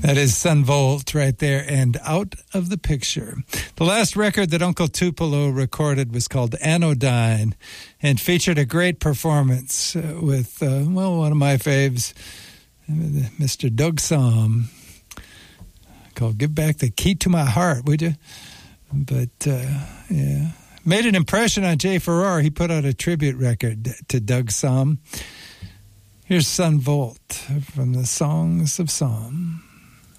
That is Son Volt right there, and Out of the Picture. The last record that Uncle Tupelo recorded was called Anodyne and featured a great performance with, one of my faves, Mr. Doug Sahm, called Give Back the Key to My Heart, would you? But, yeah. Made an impression on Jay Farrar. He put out a tribute record to Doug Sahm. Here's Son Volt from the Songs of Psalm.